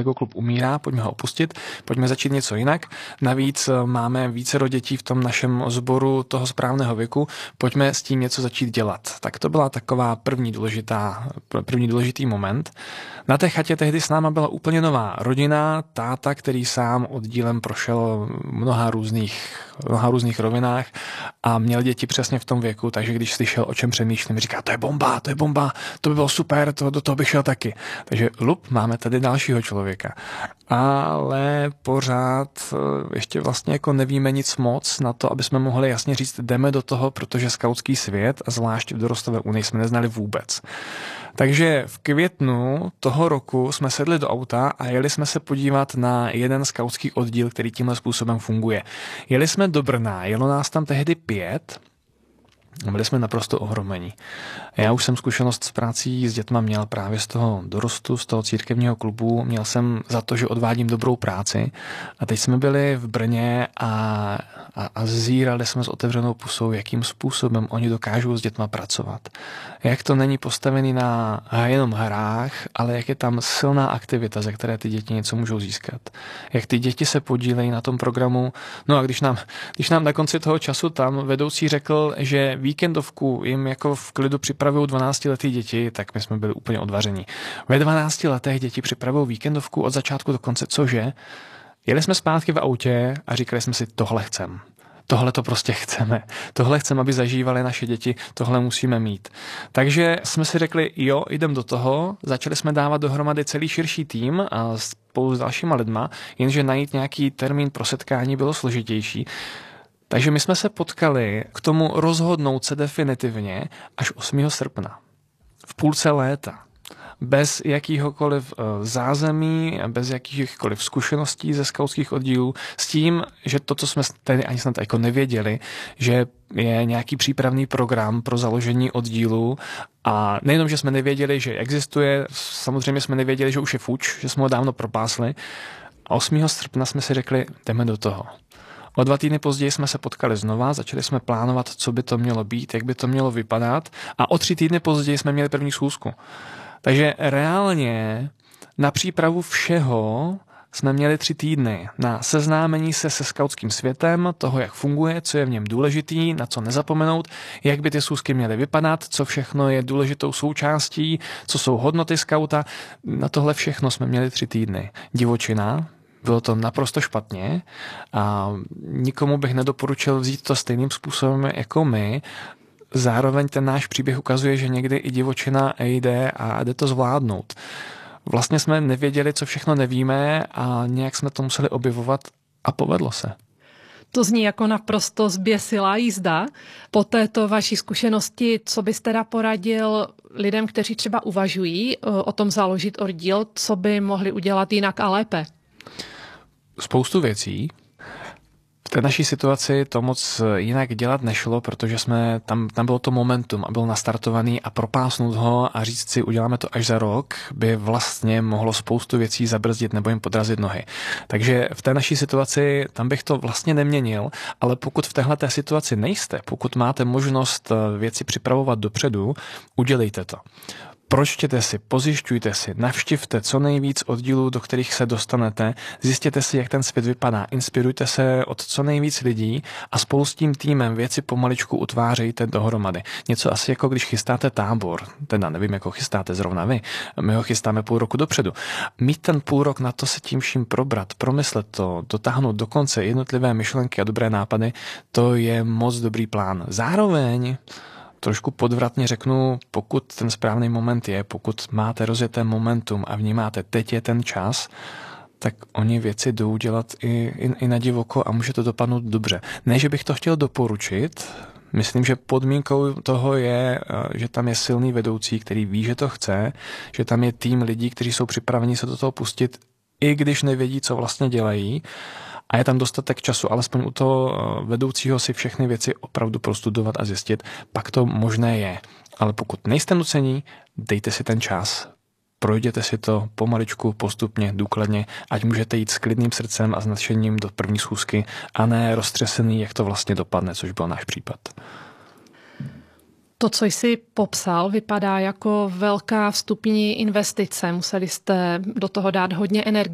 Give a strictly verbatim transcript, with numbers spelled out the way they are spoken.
Lego klub umírá, pojďme ho opustit, pojďme začít něco jinak. Navíc máme vícero dětí v tom našem sboru toho správného věku, pojďme s tím něco začít dělat. Tak to byla taková první důležitá, první důležitý moment. Na té chatě tehdy s náma byla úplně nová rodina, táta, který sám oddílem prošel mnoha různých, mnoha různých rovinách a měl děti přesně v tom věku, takže když slyšel, o čem přemýšlím, říká, to je bomba, to je bomba, to by bylo super, to, do toho bych šel taky. Takže lup, máme tady dalšího člověka. Ale pořád ještě vlastně jako nevíme nic moc na to, aby jsme mohli jasně říct, jdeme do toho, protože skautský svět, a zvlášť v dorostové unii, jsme neznali vůbec. Takže v květnu toho roku jsme sedli do auta a jeli jsme se podívat na jeden skautský oddíl, který tímhle způsobem funguje. Jeli jsme do Brna, jelo nás tam tehdy pět, byli jsme naprosto ohromení. Já už jsem zkušenost s prací s dětma měl právě z toho dorostu, z toho církevního klubu. Měl jsem za to, že odvádím dobrou práci. A teď jsme byli v Brně a, a, a zírali jsme s otevřenou pusou, jakým způsobem oni dokážou s dětma pracovat. Jak to není postavený na jenom hrách, ale jak je tam silná aktivita, ze které ty děti něco můžou získat. Jak ty děti se podílejí na tom programu. No a když nám, když nám na konci toho času tam vedoucí řekl, že víkendovku jim jako v klidu připravují dvanáctiletý děti, tak my jsme byli úplně odvaření. Ve dvanácti letech děti připravují víkendovku od začátku do konce, cože? Jeli jsme zpátky v autě a říkali jsme si, tohle chcem. Tohle to prostě chceme. Tohle chceme, aby zažívali naše děti, tohle musíme mít. Takže jsme si řekli, jo, jdem do toho, začali jsme dávat dohromady celý širší tým a spolu s dalšíma lidma, jenže najít nějaký termín pro setkání bylo složitější. Takže my jsme se potkali k tomu rozhodnout se definitivně až osmého srpna. V půlce léta. Bez jakýhokoliv zázemí, bez jakýchkoliv zkušeností ze skautských oddílů, s tím, že to, co jsme tady ani snad jako nevěděli, že je nějaký přípravný program pro založení oddílu a nejenom, že jsme nevěděli, že existuje, samozřejmě jsme nevěděli, že už je fuč, že jsme ho dávno propásli. A osmého srpna jsme si řekli, jdeme do toho. O dva týdny později jsme se potkali znova, začali jsme plánovat, co by to mělo být, jak by to mělo vypadat a o tři týdny později jsme měli první schůzku. Takže reálně na přípravu všeho jsme měli tři týdny na seznámení se se skautským světem, toho, jak funguje, co je v něm důležitý, na co nezapomenout, jak by ty schůzky měly vypadat, co všechno je důležitou součástí, co jsou hodnoty skauta. Na tohle všechno jsme měli tři týdny. Divočina. Bylo to naprosto špatně a nikomu bych nedoporučil vzít to stejným způsobem jako my. Zároveň ten náš příběh ukazuje, že někdy i divočina jde a jde to zvládnout. Vlastně jsme nevěděli, co všechno nevíme a nějak jsme to museli objevovat a povedlo se. To zní jako naprosto zběsilá jízda. Po této vaší zkušenosti, co byste teda poradil lidem, kteří třeba uvažují o tom založit oddíl, co by mohli udělat jinak a lépe? Spoustu věcí. V té naší situaci to moc jinak dělat nešlo, protože jsme tam, tam bylo to momentum a byl nastartovaný a propásnout ho a říct si, uděláme to až za rok, by vlastně mohlo spoustu věcí zabrzdit nebo jim podrazit nohy. Takže v té naší situaci tam bych to vlastně neměnil, ale pokud v téhleté situaci nejste, pokud máte možnost věci připravovat dopředu, udělejte to. Pročtěte si, pozjišťujte si, navštivte co nejvíc oddílů, do kterých se dostanete, zjistěte si, jak ten svět vypadá, inspirujte se od co nejvíc lidí a spolu s tím týmem věci pomaličku utvářejte dohromady. Něco asi jako když chystáte tábor, teda nevím, jako chystáte zrovna vy, my ho chystáme půl roku dopředu. Mít ten půl rok na to se tím vším probrat, promyslet to, dotáhnout do konce jednotlivé myšlenky a dobré nápady, to je moc dobrý plán. Zároveň trošku podvratně řeknu, pokud ten správný moment je, pokud máte rozjeté momentum a vnímáte, teď je ten čas, tak oni věci jdou dělat i, i, i na divoko a může to dopadnout dobře. Ne, že bych to chtěl doporučit, myslím, že podmínkou toho je, že tam je silný vedoucí, který ví, že to chce, že tam je tým lidí, kteří jsou připraveni se do toho pustit, i když nevědí, co vlastně dělají. A je tam dostatek času, alespoň u toho vedoucího si všechny věci opravdu prostudovat a zjistit, pak to možné je. Ale pokud nejste nucení, dejte si ten čas. Projděte si to pomaličku, postupně, důkladně, ať můžete jít s klidným srdcem a s nadšením do první schůzky a ne roztřesený, jak to vlastně dopadne, což byl náš případ. To, co jsi popsal, vypadá jako velká vstupní investice. Museli jste do toho dát hodně energie.